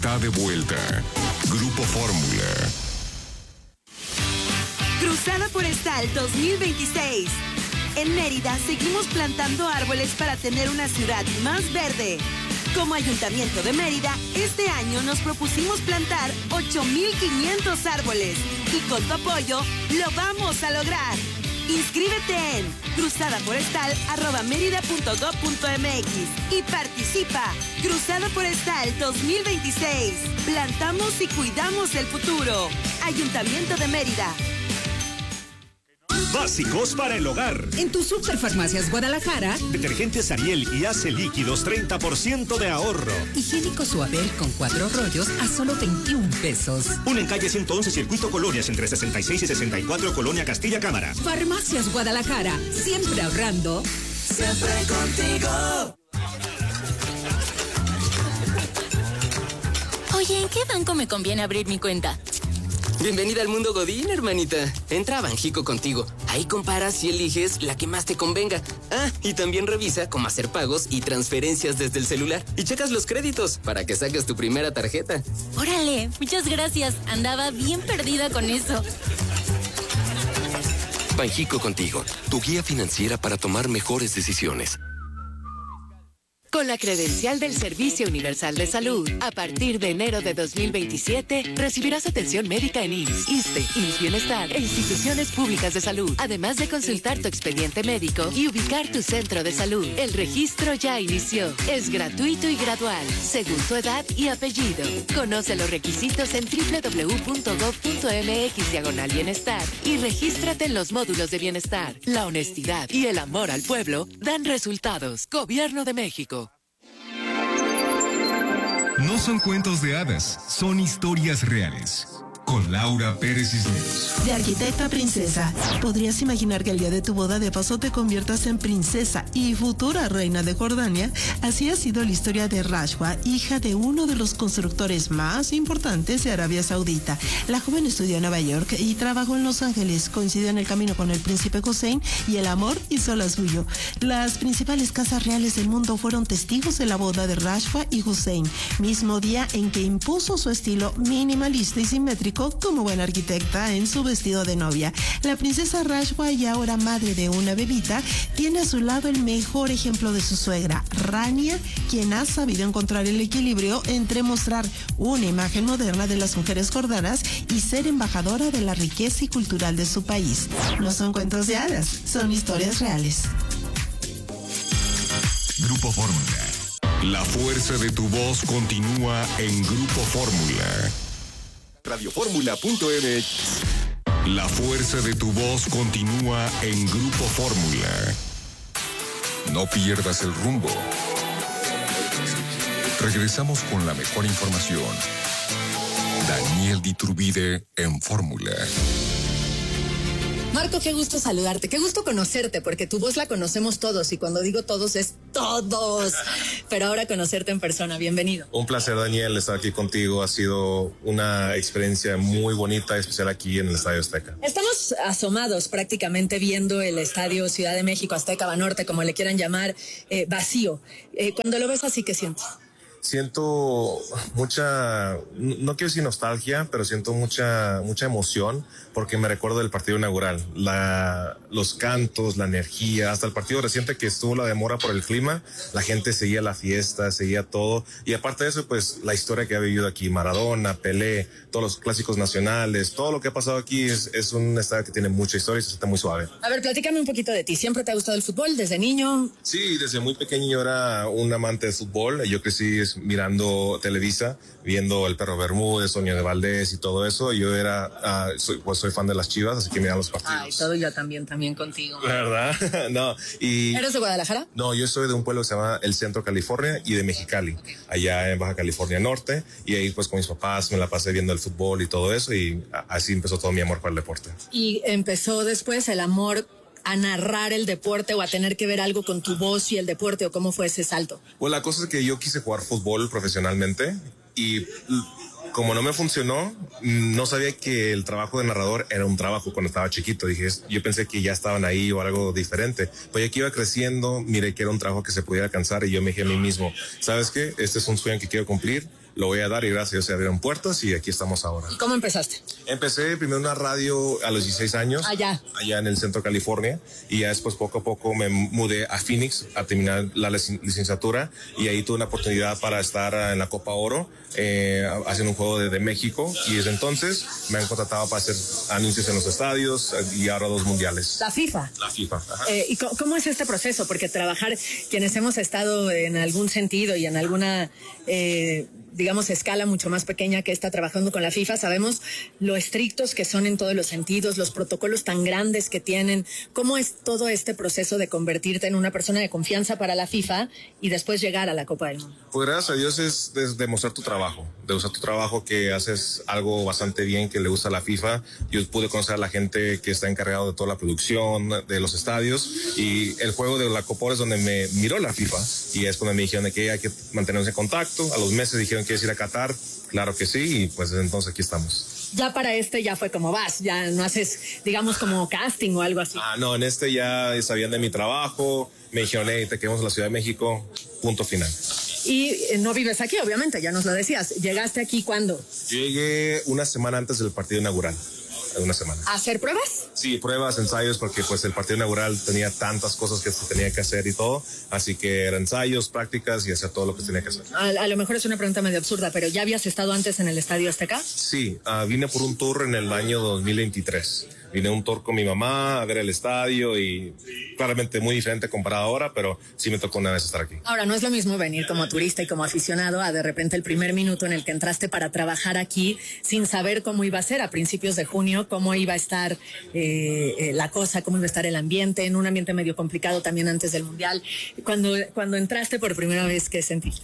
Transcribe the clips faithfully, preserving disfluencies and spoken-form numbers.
está de vuelta. Grupo Fórmula. Cruzada Forestal dos mil veintiséis. En Mérida seguimos plantando árboles para tener una ciudad más verde. Como Ayuntamiento de Mérida, este año nos propusimos plantar ocho mil quinientos árboles y con tu apoyo lo vamos a lograr. Inscríbete en cruzadaforestal arroba mérida punto gob punto mx y participa. Cruzada Forestal dos mil veintiséis. Plantamos y cuidamos el futuro. Ayuntamiento de Mérida. Básicos para el hogar. En tu Superfarmacias Guadalajara. Detergentes Ariel y Ace líquidos, treinta por ciento de ahorro. Higiénico Suabel con cuatro rollos a solo veintiún pesos. Una en calle ciento once, Circuito Colonias, entre sesenta y seis y sesenta y cuatro, Colonia Castilla Cámara. Farmacias Guadalajara, siempre ahorrando. Siempre contigo. Oye, ¿en qué banco me conviene abrir mi cuenta? Bienvenida al mundo Godín, hermanita. Entra a Banjico Contigo. Ahí comparas y eliges la que más te convenga. Ah, y también revisa cómo hacer pagos y transferencias desde el celular. Y checas los créditos para que saques tu primera tarjeta. Órale, muchas gracias. Andaba bien perdida con eso. Banjico Contigo, tu guía financiera para tomar mejores decisiones. Con la credencial del Servicio Universal de Salud, a partir de enero de dos mil veintisiete, recibirás atención médica en I M S S, ISSSTE, I M S S Bienestar e instituciones públicas de salud, además de consultar tu expediente médico y ubicar tu centro de salud. El registro ya inició. Es gratuito y gradual, según tu edad y apellido. Conoce los requisitos en doble u doble u doble u punto gob punto mx diagonal bienestar y regístrate en los módulos de bienestar. La honestidad y el amor al pueblo dan resultados. Gobierno de México. No son cuentos de hadas, son historias reales. Con Laura Pérez Cisneros. De arquitecta a princesa. ¿Podrías imaginar que el día de tu boda de paso te conviertas en princesa y futura reina de Jordania? Así ha sido la historia de Rashwa, hija de uno de los constructores más importantes de Arabia Saudita. La joven estudió en Nueva York y trabajó en Los Ángeles. Coincidió en el camino con el príncipe Hussein y el amor hizo lo suyo. Las principales casas reales del mundo fueron testigos de la boda de Rashwa y Hussein, mismo día en que impuso su estilo minimalista y simétrico como buena arquitecta en su vestido de novia. La princesa Rashwa, y ahora madre de una bebita, tiene a su lado el mejor ejemplo de su suegra, Rania, quien ha sabido encontrar el equilibrio entre mostrar una imagen moderna de las mujeres jordanas y ser embajadora de la riqueza y cultural de su país. No son cuentos de hadas, son historias reales. Grupo Fórmula. La fuerza de tu voz continúa en Grupo Fórmula. radio fórmula punto m x. La fuerza de tu voz continúa en Grupo Fórmula. No pierdas el rumbo. Regresamos con la mejor información. Daniel Diturbide en Fórmula. Marco, qué gusto saludarte, qué gusto conocerte, porque tu voz la conocemos todos, y cuando digo todos es todos, pero ahora conocerte en persona, bienvenido. Un placer, Daniel, estar aquí contigo, ha sido una experiencia muy bonita, especial aquí en el Estadio Azteca. Estamos asomados prácticamente viendo el Estadio Ciudad de México, Azteca, Banorte, como le quieran llamar, eh, vacío. Eh, cuando lo ves así, ¿qué sientes? Siento mucha, no quiero decir nostalgia, pero siento mucha mucha emoción porque me recuerdo del partido inaugural, la, los cantos, la energía, hasta el partido reciente que estuvo la demora por el clima, la gente seguía la fiesta, seguía todo, y aparte de eso, pues la historia que ha vivido aquí, Maradona, Pelé, todos los clásicos nacionales, todo lo que ha pasado aquí es, es un estadio que tiene mucha historia y se siente muy suave. A ver, platícame un poquito de ti, ¿siempre te ha gustado el fútbol desde niño? Sí, desde muy pequeño yo era un amante de fútbol, yo crecí mirando Televisa, viendo El Perro Bermúdez, Sonia de Valdés y todo eso. Yo era, uh, soy, pues soy fan de las Chivas, así que miraba los partidos. Ay, todo yo también, también contigo. ¿Verdad? No, y... ¿Eres de Guadalajara? No, yo soy de un pueblo que se llama El Centro, California, y de Mexicali, allá en Baja California Norte, y ahí pues con mis papás me la pasé viendo el fútbol y todo eso, y así empezó todo mi amor por el deporte. Y empezó después el amor a narrar el deporte o a tener que ver algo con tu voz y el deporte, o cómo fue ese salto? Pues la cosa es que yo quise jugar fútbol profesionalmente y como no me funcionó, no sabía que el trabajo de narrador era un trabajo cuando estaba chiquito. Dije, yo pensé que ya estaban ahí o algo diferente. Pues ya que iba creciendo, miré que era un trabajo que se pudiera alcanzar y yo me dije a mí mismo, ¿sabes qué? Este es un sueño que quiero cumplir. lo voy a dar y gracias a Dios se abrieron puertas y aquí estamos ahora. ¿Y cómo empezaste? Empecé primero en una radio a los dieciséis años. Allá. Allá en el centro de California. Y ya después poco a poco me mudé a Phoenix a terminar la licenciatura y ahí tuve una oportunidad para estar en la Copa Oro eh, haciendo un juego de, de México y desde entonces me han contratado para hacer anuncios en los estadios y ahora dos mundiales. La FIFA. La FIFA. Ajá. Eh, ¿Y cómo es este proceso? Porque trabajar, quienes hemos estado en algún sentido y en alguna, eh, digamos, escala mucho más pequeña que esta trabajando con la FIFA, sabemos lo estrictos que son en todos los sentidos, los protocolos tan grandes que tienen. ¿Cómo es todo este proceso de convertirte en una persona de confianza para la FIFA y después llegar a la Copa del Mundo? Pues gracias a Dios es, es demostrar tu trabajo, de usar tu trabajo, que haces algo bastante bien, que le gusta a la FIFA. Yo pude conocer a la gente que está encargado de toda la producción de los estadios y el juego de la Copa Oro es donde me miró la FIFA y es cuando me dijeron de que hay que mantenernos en contacto. A los meses dijeron, ¿quieres ir a Qatar? Claro que sí, y pues desde entonces aquí estamos. Ya para este ya fue como vas, ya no haces, digamos, como casting o algo así. Ah, no, en este ya sabían de mi trabajo, me dijeron, hey, te queremos en la Ciudad de México, punto final. Y eh, no vives aquí, obviamente, ya nos lo decías. ¿Llegaste aquí cuándo? Llegué una semana antes del partido inaugural. Una semana. ¿A hacer pruebas? Sí, pruebas, ensayos, porque pues el partido inaugural tenía tantas cosas que se tenía que hacer y todo, así que eran ensayos, prácticas y hacer todo lo que tenía que hacer. A, a lo mejor es una pregunta medio absurda, pero ¿ya habías estado antes en el Estadio Azteca? Sí, uh, vine por un tour en el año dos mil veintitrés. Vine a un tour con mi mamá a ver el estadio y claramente muy diferente comparado ahora, pero sí me tocó una vez estar aquí. Ahora, no es lo mismo venir como turista y como aficionado a de repente el primer minuto en el que entraste para trabajar aquí sin saber cómo iba a ser a principios de junio, cómo iba a estar eh, eh, la cosa, cómo iba a estar el ambiente, en un ambiente medio complicado también antes del Mundial. Cuando, cuando entraste por primera vez, ¿qué sentiste?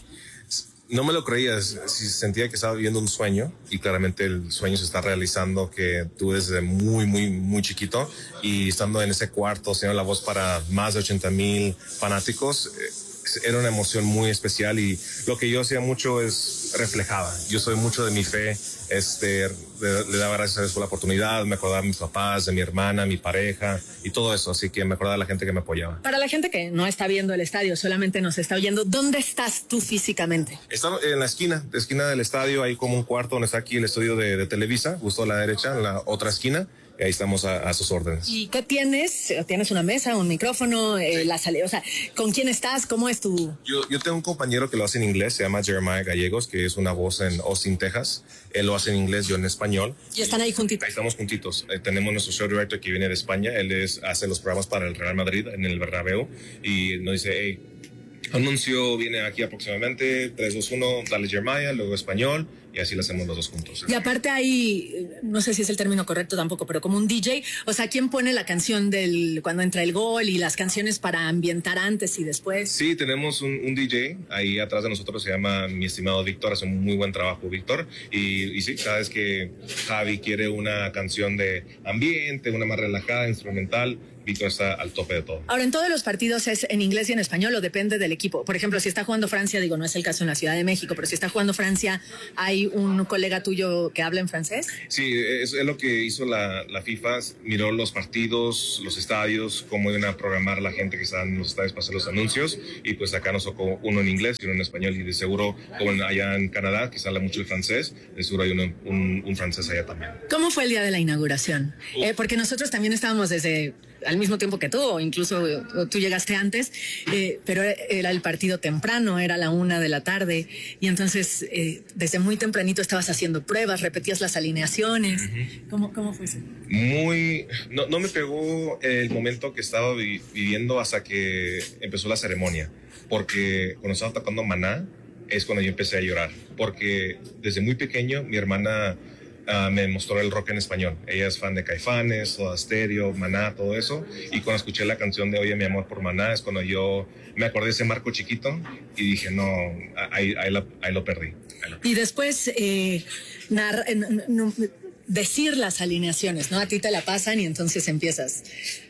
No me lo creía, si sentía que estaba viviendo un sueño y claramente el sueño se está realizando que tuve desde muy, muy, muy chiquito y estando en ese cuarto, siendo la voz para más de ochenta mil fanáticos, era una emoción muy especial y lo que yo hacía mucho es reflejaba. Yo soy mucho de mi fe, este, le, le daba gracias a Dios por la oportunidad, me acordaba de mis papás, de mi hermana, mi pareja y todo eso, así que me acordaba de la gente que me apoyaba. Para la gente que no está viendo el estadio, solamente nos está oyendo, ¿dónde estás tú físicamente? Estaba en la esquina, de esquina del estadio, ahí como un cuarto donde está aquí el estudio de, de Televisa, justo a la derecha, en la otra esquina. Y ahí estamos a, a sus órdenes. ¿Y qué tienes? ¿Tienes una mesa, un micrófono? Eh, la sale, o sea, ¿con quién estás? ¿Cómo es tu...? Yo, yo tengo un compañero que lo hace en inglés, se llama Jeremiah Gallegos, que es una voz en Austin, Texas. Él lo hace en inglés, yo en español. ¿Y están ahí juntitos? Ahí estamos juntitos. Eh, tenemos nuestro show director que viene de España. Él es, hace los programas para el Real Madrid en el Bernabéu. Y nos dice, hey, anuncio viene aquí aproximadamente, tres, dos, uno, dale Jeremiah, luego español. Y así lo hacemos los dos juntos. Y aparte hay, no sé si es el término correcto tampoco, pero como un D J, o sea, ¿quién pone la canción del cuando entra el gol y las canciones para ambientar antes y después? Sí, tenemos un, un D J ahí atrás de nosotros, se llama mi estimado Víctor, hace un muy buen trabajo Víctor. Y, y sí, cada vez que Javi quiere una canción de ambiente, una más relajada, instrumental, Víctor está al tope de todo. Ahora, ¿en todos los partidos es en inglés y en español o depende del equipo? Por ejemplo, si está jugando Francia, digo, no es el caso en la Ciudad de México, pero si está jugando Francia, ¿hay un colega tuyo que habla en francés? Sí, es, es lo que hizo la, la FIFA, miró los partidos, los estadios, cómo iban a programar la gente que está en los estadios para hacer los anuncios, y pues acá nos tocó uno en inglés y uno en español, y de seguro, como allá en Canadá, que se habla mucho el francés, de seguro hay uno, un, un francés allá también. ¿Cómo fue el día de la inauguración? Eh, porque nosotros también estábamos desde... al mismo tiempo que tú, o incluso tú llegaste antes, eh, pero era el partido temprano, era la una de la tarde, y entonces eh, desde muy tempranito estabas haciendo pruebas, repetías las alineaciones. Uh-huh. ¿Cómo, ¿Cómo fue eso? Muy... No, no me pegó el momento que estaba vi, viviendo hasta que empezó la ceremonia, porque cuando estaba tocando Maná es cuando yo empecé a llorar, porque desde muy pequeño mi hermana... Uh, me mostró el rock en español. Ella es fan de Caifanes, Soda Stereo, Maná, todo eso. Y cuando escuché la canción de Oye mi amor por Maná, es cuando yo me acordé de ese Marco chiquito y dije, no, ahí, ahí, lo, ahí lo perdí. Ahí lo perdí. Y después, eh, narra, no, no, decir las alineaciones, ¿no? A ti te la pasan y entonces empiezas.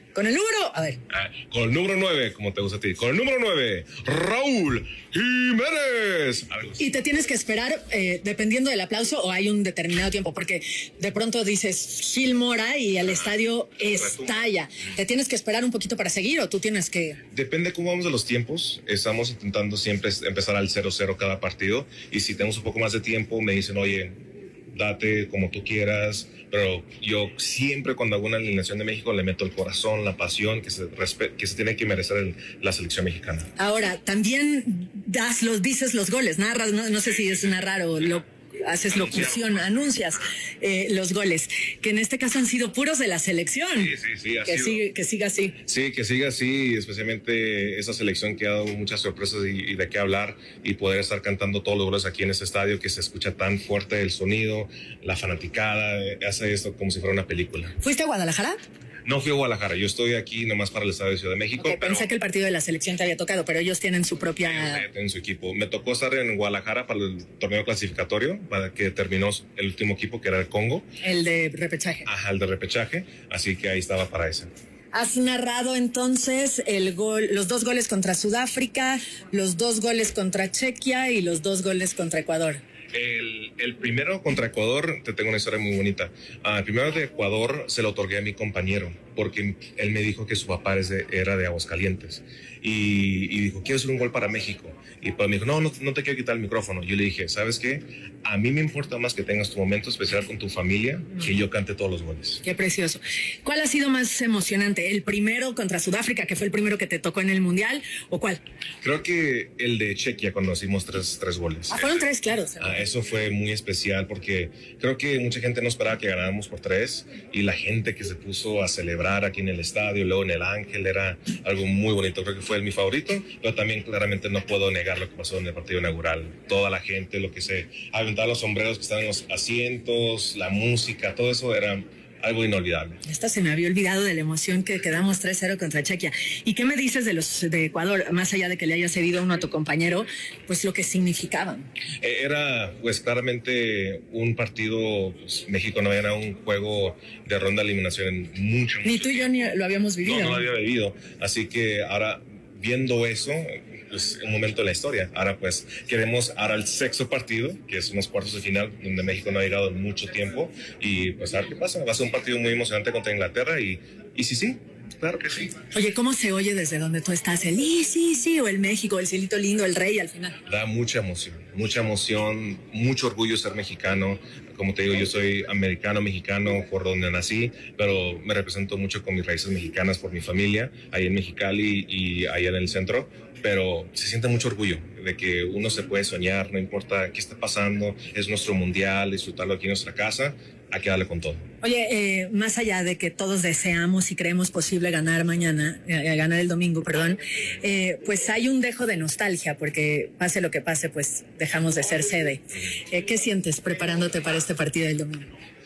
Con el número, a ver. Ah, con el número nueve, como te gusta a ti. Con el número nueve, Raúl Jiménez. Y te tienes que esperar, eh, dependiendo del aplauso, o hay un determinado tiempo, porque de pronto dices Gil Mora y el estadio estalla. ¿Te tienes que esperar un poquito para seguir o tú tienes que...? Depende cómo vamos de los tiempos. Estamos intentando siempre empezar al cero cero cada partido. Y si tenemos un poco más de tiempo, me dicen, oye, date como tú quieras. Pero yo siempre cuando hago una alineación de México le meto el corazón, la pasión que se, que se tiene que merecer el, la selección mexicana. Ahora, también das los, dices los goles, narras, no, no sé si es narrar o lo... haces locución, anuncias eh, los goles, que en este caso han sido puros de la selección. Sí, sí, sí. Ha que, sido. Sigue, que siga así. Sí, que siga así, especialmente esa selección que ha dado muchas sorpresas y, y de qué hablar, y poder estar cantando todos los goles aquí en este estadio, que se escucha tan fuerte el sonido, la fanaticada, hace esto como si fuera una película. ¿Fuiste a Guadalajara? No fui a Guadalajara, yo estoy aquí nomás para el estadio de Ciudad de México. Okay, pero pensé que el partido de la selección te había tocado, pero ellos tienen su propia... En su equipo. Me tocó estar en Guadalajara para el torneo clasificatorio, para que terminó el último equipo, que era el Congo. El de repechaje. Ajá, el de repechaje, así que ahí estaba para ese. Has narrado entonces el gol, los dos goles contra Sudáfrica, los dos goles contra Chequia y los dos goles contra Ecuador. El, el primero contra Ecuador, te tengo una historia muy bonita. Uh, el primero de Ecuador se lo otorgué a mi compañero, porque él me dijo que su papá es de, era de Aguascalientes. Y, y dijo, quiero hacer un gol para México. Y pues me dijo, no, no, no te quiero quitar el micrófono. Yo le dije, ¿sabes qué? A mí me importa más que tengas tu momento especial con tu familia, que yo cante todos los goles. Qué precioso. ¿Cuál ha sido más emocionante? ¿El primero contra Sudáfrica, que fue el primero que te tocó en el Mundial, o cuál? Creo que el de Chequia, cuando hicimos tres, tres goles. Ah, fueron tres, claro. Ah, eso fue muy especial, porque creo que mucha gente no esperaba que ganáramos por tres, y la gente que se puso a celebrar aquí en el estadio, luego en el Ángel, era algo muy bonito. Creo que fue mi favorito, pero también claramente no puedo negar lo que pasó en el partido inaugural. Toda la gente, lo que se aventaba, los sombreros que estaban en los asientos, la música, todo eso era algo inolvidable. Esta se me había olvidado de la emoción que quedamos tres cero contra Chequia. ¿Y qué me dices de los de Ecuador, más allá de que le hayas cedido uno a tu compañero, pues lo que significaban? Era pues claramente un partido, pues, México no había ganado un juego de ronda de eliminación en mucho, mucho Ni tú y yo ni lo habíamos vivido. No, no lo había vivido, así que ahora viendo eso, pues un momento en la historia. Ahora pues queremos ahora el sexto partido, que es unos cuartos de final donde México no ha llegado en mucho tiempo, y pues a ver qué pasa. Va a ser un partido muy emocionante contra Inglaterra, y, y sí, sí, claro que sí. Oye, ¿cómo se oye desde donde tú estás? El y sí, sí, o el México, el cielito lindo, el rey al final. Da mucha emoción, mucha emoción, mucho orgullo ser mexicano. Como te digo, yo soy americano, mexicano, por donde nací, pero me represento mucho con mis raíces mexicanas por mi familia, ahí en Mexicali y allá en el centro. Pero se siente mucho orgullo de que uno se puede soñar, no importa qué está pasando, es nuestro mundial, disfrutarlo aquí en nuestra casa, hay que darle con todo. Oye, eh, más allá de que todos deseamos y creemos posible ganar mañana, eh, ganar el domingo, perdón, eh, pues hay un dejo de nostalgia, porque pase lo que pase, pues dejamos de ser sede. Eh, ¿Qué sientes preparándote para este partido del domingo?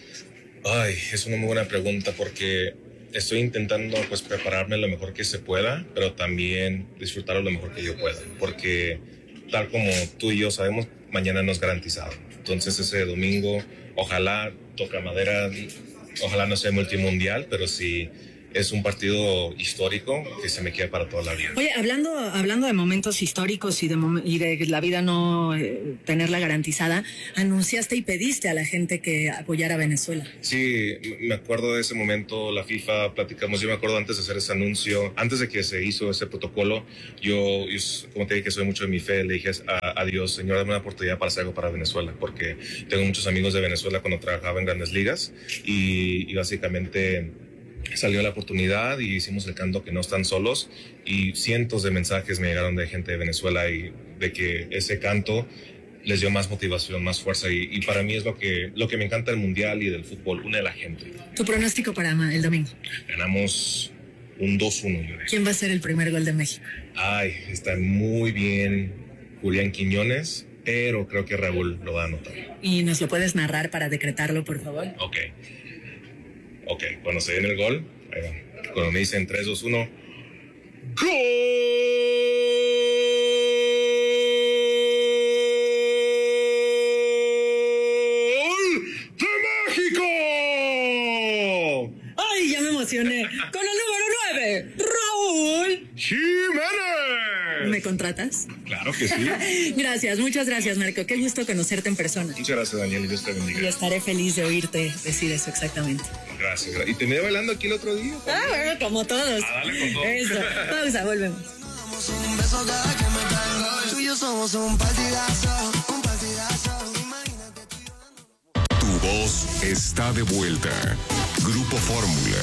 Ay, es una muy buena pregunta, porque estoy intentando pues prepararme lo mejor que se pueda, pero también disfrutarlo lo mejor que yo pueda, porque tal como tú y yo sabemos, mañana no es garantizado. Entonces ese domingo, ojalá, toca madera, ojalá no sea multimundial, pero sí es un partido histórico que se me queda para toda la vida. Oye, hablando, hablando de momentos históricos y de, mom y de la vida no eh, tenerla garantizada, anunciaste y pediste a la gente que apoyara a Venezuela. Sí, me acuerdo de ese momento, la FIFA, platicamos, yo me acuerdo antes de hacer ese anuncio, antes de que se hizo ese protocolo, yo, yo como te dije que soy mucho de mi fe, le dije a, a Dios, Señor, dame una oportunidad para hacer algo para Venezuela, porque tengo muchos amigos de Venezuela cuando trabajaba en Grandes Ligas, y, y básicamente salió la oportunidad y hicimos el canto Que No Están Solos, y cientos de mensajes me llegaron de gente de Venezuela y de que ese canto les dio más motivación, más fuerza, y, y para mí es lo que, lo que me encanta del mundial y del fútbol, une a la gente. ¿Tu pronóstico para el domingo? Ganamos un dos uno. ¿Quién va a ser el primer gol de México? Ay, está muy bien Julián Quiñones, pero creo que Raúl lo va a anotar. ¿Y nos lo puedes narrar para decretarlo, por favor? Ok. Ok, cuando se viene el gol, ahí va. Cuando me dicen tres, dos, uno, ¡gol de México! ¡Ay, ya me emocioné! ¡Con el número nueve! nombre, Raúl Jiménez. ¿Me contratas? Claro que sí. Gracias, muchas gracias, Marco. Qué gusto conocerte en persona. Muchas gracias, Daniel, y Dios te bendiga. Y estaré feliz de oírte decir eso exactamente. Gracias. ¿Y te me bailando aquí el otro día? Ah, bueno, como todos. Ah, dale con todo. Eso. Pausa, volvemos. Un beso cada que me caigo. Tú y yo somos un partidazo, un partidazo. Imagínate tú y yo. Tu voz está de vuelta. Grupo Fórmula.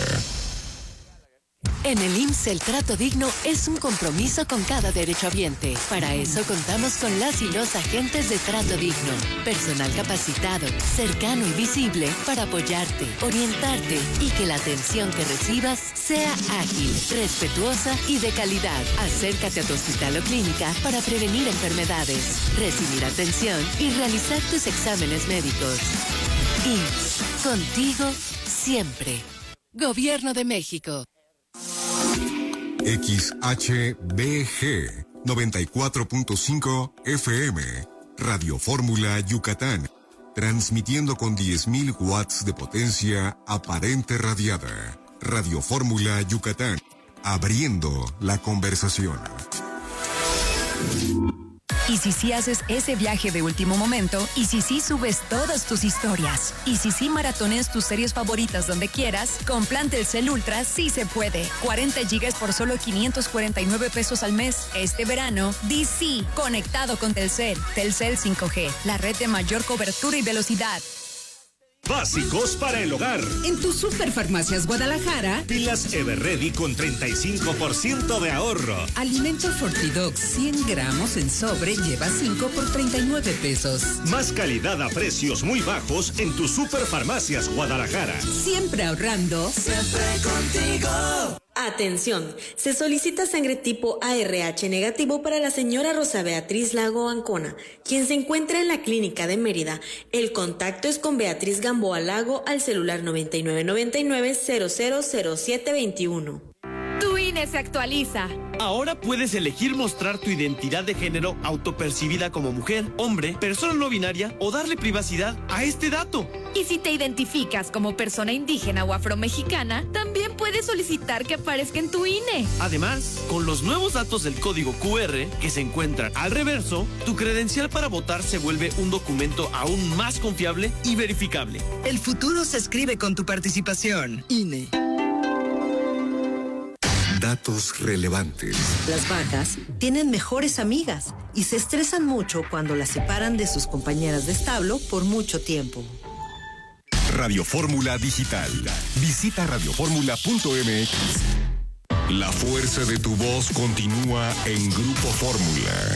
En el I M S S el trato digno es un compromiso con cada derechohabiente. Para eso contamos con las y los agentes de trato digno. Personal capacitado, cercano y visible para apoyarte, orientarte y que la atención que recibas sea ágil, respetuosa y de calidad. Acércate a tu hospital o clínica para prevenir enfermedades, recibir atención y realizar tus exámenes médicos. I M S S, contigo siempre. Gobierno de México. X H B G noventa y cuatro punto cinco F M, Radio Fórmula Yucatán, transmitiendo con diez mil watts de potencia aparente radiada. Radio Fórmula Yucatán, abriendo la conversación. Y si sí haces ese viaje de último momento, y si sí subes todas tus historias, y si sí maratoneas tus series favoritas donde quieras, con plan Telcel Ultra sí se puede. cuarenta gigas por solo quinientos cuarenta y nueve pesos al mes. Este verano, di sí, conectado con Telcel. Telcel cinco G, la red de mayor cobertura y velocidad. Básicos para el hogar. En tu Superfarmacias Guadalajara, Pilas Everready con treinta y cinco por ciento de ahorro. alimento Fortidox cien gramos en sobre lleva cinco por treinta y nueve pesos. Más calidad a precios muy bajos en tu Superfarmacias Guadalajara. Siempre ahorrando. Siempre contigo. Atención, se solicita sangre tipo A R H negativo para la señora Rosa Beatriz Lago Ancona, quien se encuentra en la clínica de Mérida. El contacto es con Beatriz Gamboa Lago al celular noventa y nueve noventa y nueve cero cero cero siete veintiuno. Tu I N E se actualiza. Ahora puedes elegir mostrar tu identidad de género autopercibida como mujer, hombre, persona no binaria o darle privacidad a este dato. Y si te identificas como persona indígena o afromexicana, también puedes solicitar que aparezca en tu I N E. Además, con los nuevos datos del código Q R que se encuentran al reverso, tu credencial para votar se vuelve un documento aún más confiable y verificable. El futuro se escribe con tu participación. I N E. Datos relevantes. Las vacas tienen mejores amigas y se estresan mucho cuando las separan de sus compañeras de establo por mucho tiempo. Radio Fórmula Digital. Visita radio fórmula punto m x. La fuerza de tu voz continúa en Grupo Fórmula.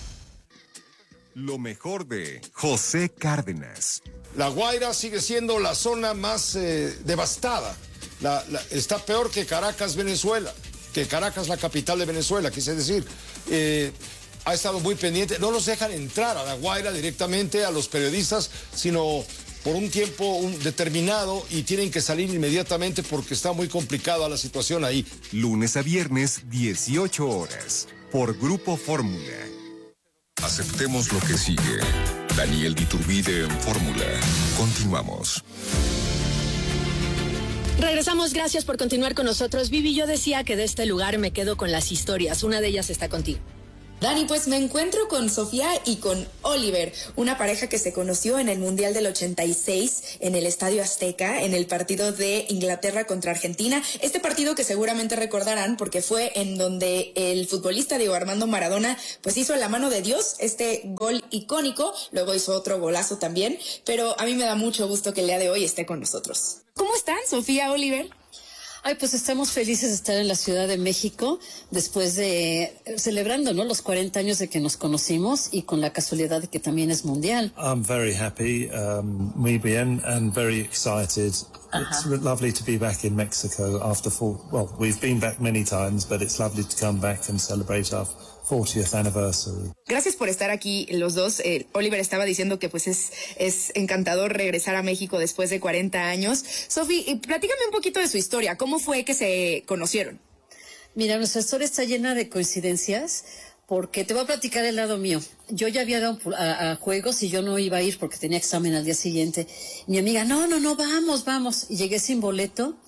Lo mejor de José Cárdenas. La Guaira sigue siendo la zona más eh, devastada. La, la, está peor que Caracas, Venezuela. Que Caracas, la capital de Venezuela, quise decir. Eh, ha estado muy pendiente. No nos dejan entrar a La Guaira directamente a los periodistas, sino por un tiempo un determinado y tienen que salir inmediatamente porque está muy complicada la situación ahí. Lunes a viernes, dieciocho horas, por Grupo Fórmula. Aceptemos lo que sigue. Daniel Diturbide en Fórmula. Continuamos. Regresamos, gracias por continuar con nosotros. Vivi, yo decía que de este lugar me quedo con las historias. Una de ellas está contigo. Dani, pues me encuentro con Sofía y con Oliver, una pareja que se conoció en el Mundial del ochenta y seis en el Estadio Azteca, en el partido de Inglaterra contra Argentina. Este partido que seguramente recordarán porque fue en donde el futbolista Diego Armando Maradona pues hizo la mano de Dios este gol icónico, luego hizo otro golazo también, pero a mí me da mucho gusto que el día de hoy esté con nosotros. ¿Cómo están, Sofía, Oliver? Ay, pues estamos felices de estar en la Ciudad de México después de celebrando, ¿no?, los cuarenta años de que nos conocimos y con la casualidad de que también es mundial. I'm very happy, um, muy bien, and very excited. Uh-huh. It's lovely to be back in Mexico after four, well, we've been back many times, but it's lovely to come back and celebrate our fortieth anniversary. Gracias por estar aquí los dos. Eh, Oliver estaba diciendo que pues es, es encantador regresar a México después de cuarenta años. Sofi, platícame un poquito de su historia. ¿Cómo fue que se conocieron? Mira, nuestra historia está llena de coincidencias porque te voy a platicar el lado mío. Yo ya había dado a, a juegos y yo no iba a ir porque tenía examen al día siguiente. Mi amiga, no, no, no, vamos, vamos. Y llegué sin boleto.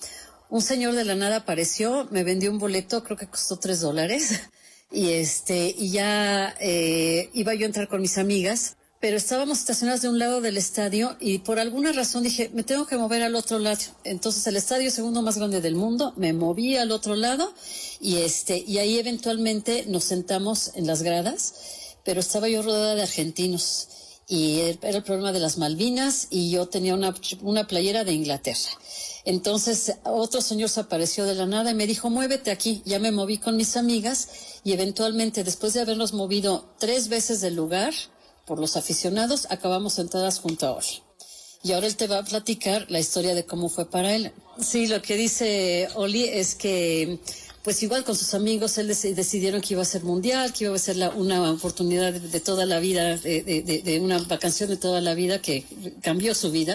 un señor de la nada apareció, me vendió un boleto, creo que costó tres dólares, y este, y ya eh, iba yo a entrar con mis amigas, pero estábamos estacionados de un lado del estadio y por alguna razón dije, me tengo que mover al otro lado. Entonces el estadio segundo más grande del mundo, me moví al otro lado y este, y ahí eventualmente nos sentamos en las gradas, pero estaba yo rodeada de argentinos y era el problema de las Malvinas y yo tenía una, una playera de Inglaterra. Entonces otro señor se apareció de la nada y me dijo, muévete aquí. Ya me moví con mis amigas y eventualmente después de habernos movido tres veces del lugar, por los aficionados, acabamos sentadas junto a Oli. Y ahora él te va a platicar la historia de cómo fue para él. Sí, lo que dice Oli es que, pues igual con sus amigos, él dec- decidieron que iba a ser mundial, que iba a ser la, una oportunidad de, de toda la vida, de, de, de, de una vacación de toda la vida que cambió su vida.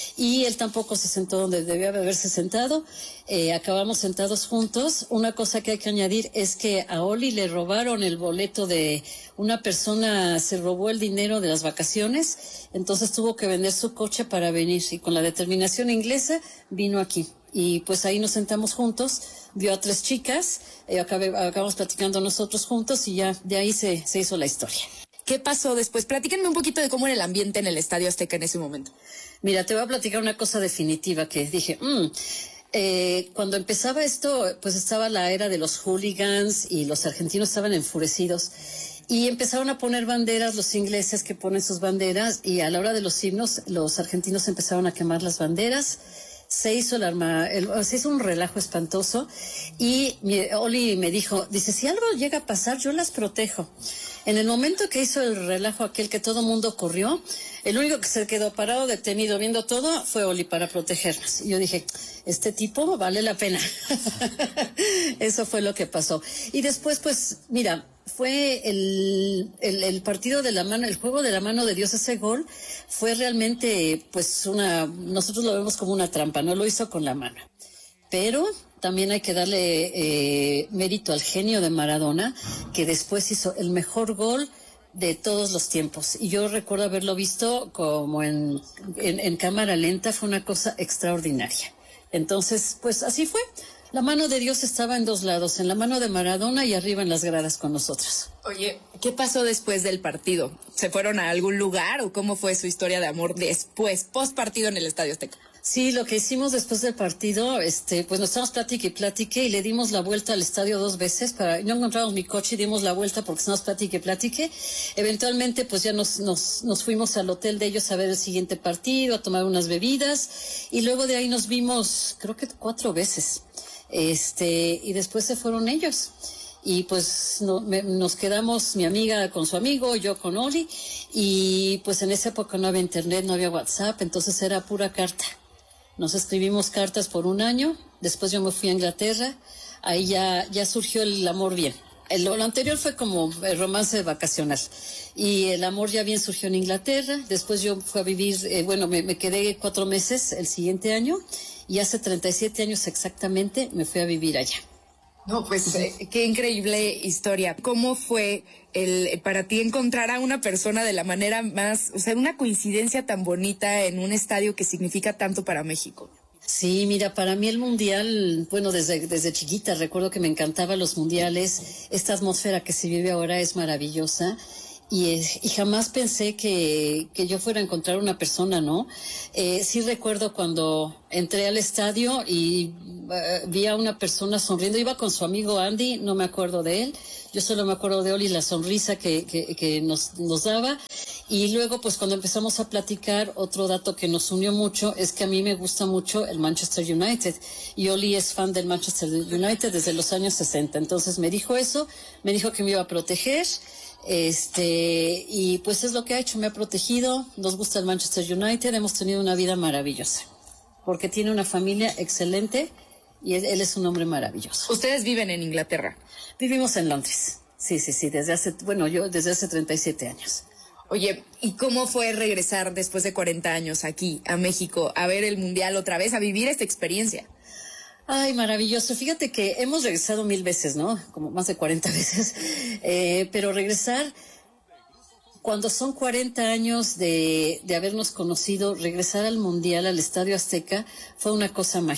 Y él tampoco se sentó donde debía haberse sentado. Eh, acabamos sentados juntos. Una cosa que hay que añadir es que a Oli le robaron el boleto de una persona, se robó el dinero de las vacaciones, entonces tuvo que vender su coche para venir y con la determinación inglesa vino aquí. Y pues ahí nos sentamos juntos, vio a tres chicas, eh, acabé, acabamos platicando nosotros juntos y ya de ahí se, se hizo la historia. ¿Qué pasó después? Platíquenme un poquito de cómo era el ambiente en el Estadio Azteca en ese momento. Mira, te voy a platicar una cosa definitiva que dije, mmm, eh, cuando empezaba esto, pues estaba la era de los hooligans y los argentinos estaban enfurecidos y empezaron a poner banderas, los ingleses que ponen sus banderas y a la hora de los himnos, los argentinos empezaron a quemar las banderas. Se hizo el arma, el, se hizo un relajo espantoso y mi, Oli me dijo, dice, si algo llega a pasar, yo las protejo. En el momento que hizo el relajo aquel que todo mundo corrió, el único que se quedó parado, detenido, viendo todo, fue Oli para protegernos. Y yo dije, este tipo vale la pena. Eso fue lo que pasó. Y después, pues, mira, fue el, el, el partido de la mano, el juego de la mano de Dios, ese gol fue realmente, pues, una, nosotros lo vemos como una trampa, no lo hizo con la mano. Pero también hay que darle eh, mérito al genio de Maradona, que después hizo el mejor gol de todos los tiempos. Y yo recuerdo haberlo visto como en, en, en cámara lenta, fue una cosa extraordinaria. Entonces, pues así fue. La mano de Dios estaba en dos lados, en la mano de Maradona y arriba en las gradas con nosotros. Oye, ¿qué pasó después del partido? ¿Se fueron a algún lugar o cómo fue su historia de amor después, post partido en el Estadio Azteca? Sí, lo que hicimos después del partido, este, pues nos estábamos platique y platique y le dimos la vuelta al estadio dos veces para, no encontramos mi coche y dimos la vuelta porque estábamos platique y platique. Eventualmente, pues ya nos, nos, nos fuimos al hotel de ellos a ver el siguiente partido, a tomar unas bebidas y luego de ahí nos vimos, creo que cuatro veces. Este, y después se fueron ellos. Y pues no, me, nos quedamos, mi amiga con su amigo, yo con Oli, y pues en esa época no había internet, no había WhatsApp, entonces era pura carta. Nos escribimos cartas por un año, después yo me fui a Inglaterra, ahí ya, ya surgió el amor bien. El, lo anterior fue como el romance vacacional y el amor ya bien surgió en Inglaterra, después yo fui a vivir, eh, bueno, me, me quedé cuatro meses el siguiente año y hace treinta y siete años exactamente me fui a vivir allá. No, pues eh, qué increíble historia. ¿Cómo fue el para ti encontrar a una persona de la manera más, o sea, una coincidencia tan bonita en un estadio que significa tanto para México? Sí, mira, para mí el mundial, bueno, desde, desde chiquita recuerdo que me encantaban los mundiales. Esta atmósfera que se vive ahora es maravillosa. Y, y jamás pensé que, que yo fuera a encontrar una persona, ¿no? Eh, sí recuerdo cuando entré al estadio y uh, vi a una persona sonriendo. Iba con su amigo Andy, no me acuerdo de él. Yo solo me acuerdo de Oli, la sonrisa que, que, que nos, nos daba. Y luego, pues cuando empezamos a platicar, otro dato que nos unió mucho es que a mí me gusta mucho el Manchester United. Y Oli es fan del Manchester United desde los años sesenta. Entonces me dijo eso, me dijo que me iba a proteger. Este, y pues es lo que ha hecho, me ha protegido, nos gusta el Manchester United, hemos tenido una vida maravillosa, porque tiene una familia excelente y él, él es un hombre maravilloso. ¿Ustedes viven en Inglaterra? Vivimos en Londres, sí, sí, sí, desde hace, bueno, yo desde hace treinta y siete años. Oye, ¿y cómo fue regresar después de cuarenta años aquí a México, a ver el Mundial otra vez, a vivir esta experiencia? Ay, maravilloso. Fíjate que hemos regresado mil veces, ¿no? Como más de cuarenta veces. Eh, pero regresar, cuando son cuarenta años de, de habernos conocido, regresar al Mundial, al Estadio Azteca, fue una cosa mágica.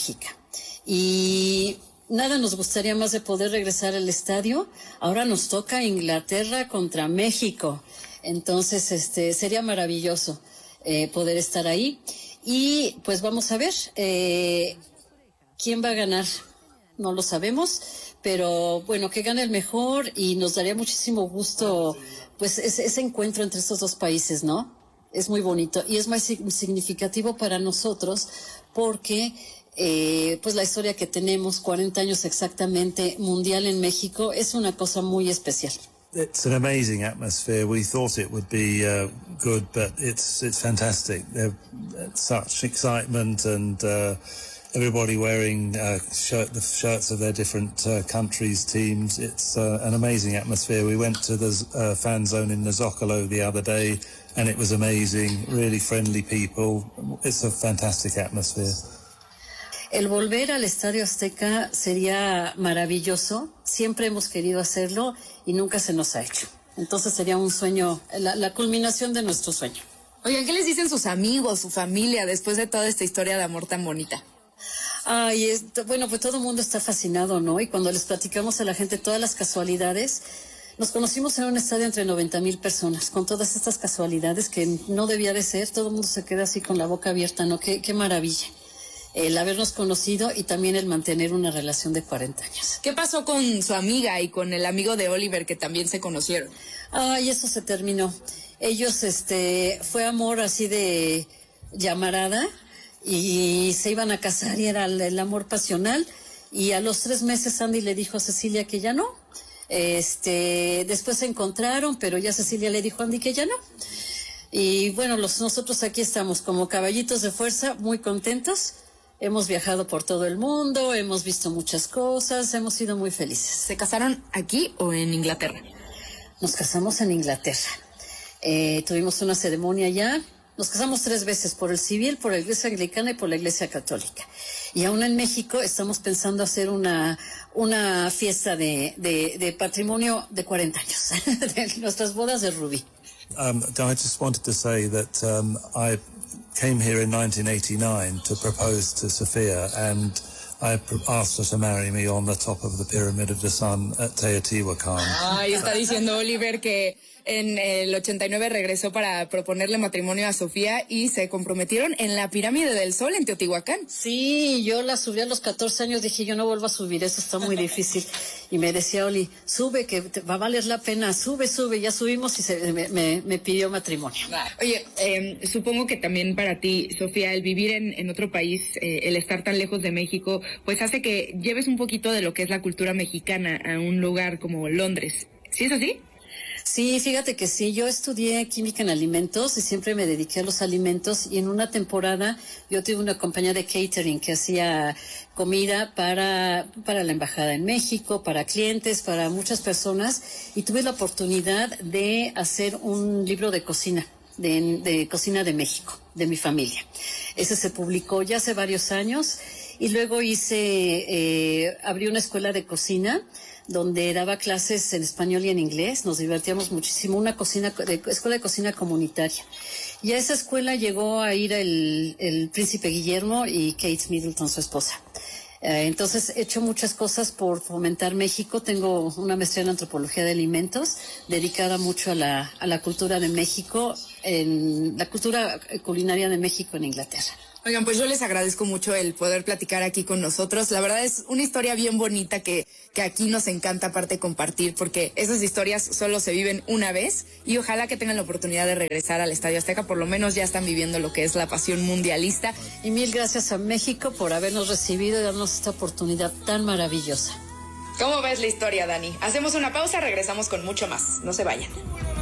Y nada nos gustaría más de poder regresar al estadio. Ahora nos toca Inglaterra contra México. Entonces, este, sería maravilloso eh, poder estar ahí. Y pues vamos a ver eh, quién va a ganar. No lo sabemos, pero bueno, que gane el mejor y nos daría muchísimo gusto pues ese, ese encuentro entre estos dos países, ¿no? Es muy bonito y es más significativo para nosotros porque eh, pues la historia que tenemos, cuarenta años exactamente, mundial en México, es una cosa muy especial. It's an amazing atmosphere. We thought it would be uh, good, but it's it's fantastic. There's such excitement and uh, everybody wearing uh, shirt, the shirts of their different uh, countries' teams. It's uh, an amazing atmosphere. We went to the uh, fan zone in the Zocalo the other day, and it was amazing. Really friendly people. It's a fantastic atmosphere. El volver al Estadio Azteca sería maravilloso. Siempre hemos querido hacerlo y nunca se nos ha hecho. Entonces sería un sueño, la, la culminación de nuestro sueño. Oigan, ¿qué les dicen sus amigos, su familia, después de toda esta historia de amor tan bonita? Ay, es, bueno, pues todo el mundo está fascinado, ¿no? Y cuando les platicamos a la gente todas las casualidades, nos conocimos en un estadio entre noventa mil personas, con todas estas casualidades que no debía de ser. Todo el mundo se queda así con la boca abierta, ¿no? Qué, qué maravilla. El habernos conocido y también el mantener una relación de cuarenta años. ¿Qué pasó con su amiga y con el amigo de Oliver que también se conocieron? Ay, eso se terminó. Ellos, este, fue amor así de llamarada y se iban a casar y era el, el amor pasional. Y a los tres meses Andy le dijo a Cecilia que ya no. Este, después se encontraron, pero ya Cecilia le dijo a Andy que ya no. Y bueno, los, nosotros aquí estamos como caballitos de fuerza, muy contentos. Hemos viajado por todo el mundo, hemos visto muchas cosas, hemos sido muy felices. ¿Se casaron aquí o en Inglaterra? Nos casamos en Inglaterra. Eh, tuvimos una ceremonia allá. Nos casamos tres veces, por el civil, por la iglesia anglicana y por la iglesia católica. Y aún en México estamos pensando hacer una, una fiesta de, de, de patrimonio de cuarenta años, de nuestras bodas de Rubí. Um, I just wanted to say that um, I came here in nineteen eighty-nine to propose to Sophia, and I asked her to marry me on the top of the Pyramid of the Sun at Teotihuacan. Ay, está diciendo Oliver que en el ochenta y nueve regresó para proponerle matrimonio a Sofía y se comprometieron en la Pirámide del Sol en Teotihuacán. Sí, yo la subí a los catorce años, dije yo no vuelvo a subir, eso está muy difícil. Y me decía Oli, sube que te va a valer la pena, sube, sube, ya subimos y se, me, me, me pidió matrimonio. Oye, eh, supongo que también para ti, Sofía, el vivir en, en otro país, eh, el estar tan lejos de México, pues hace que lleves un poquito de lo que es la cultura mexicana a un lugar como Londres. ¿Sí es así? Sí, fíjate que sí, yo estudié química en alimentos y siempre me dediqué a los alimentos y en una temporada yo tuve una compañía de catering que hacía comida para, para la embajada en México, para clientes, para muchas personas y tuve la oportunidad de hacer un libro de cocina, de, de cocina de México, de mi familia. Ese se publicó ya hace varios años y luego hice, eh, abrí una escuela de cocina donde daba clases en español y en inglés, nos divertíamos muchísimo, una cocina de, escuela de cocina comunitaria. Y a esa escuela llegó a ir el, el príncipe Guillermo y Kate Middleton, su esposa. Eh, entonces he hecho muchas cosas por fomentar México. Tengo una maestría en antropología de alimentos, dedicada mucho a la, a la cultura de México, en la cultura culinaria de México en Inglaterra. Oigan, pues yo les agradezco mucho el poder platicar aquí con nosotros. La verdad es una historia bien bonita que, que aquí nos encanta aparte compartir porque esas historias solo se viven una vez y ojalá que tengan la oportunidad de regresar al Estadio Azteca. Por lo menos ya están viviendo lo que es la pasión mundialista. Y mil gracias a México por habernos recibido y darnos esta oportunidad tan maravillosa. ¿Cómo ves la historia, Dani? Hacemos una pausa, regresamos con mucho más. No se vayan.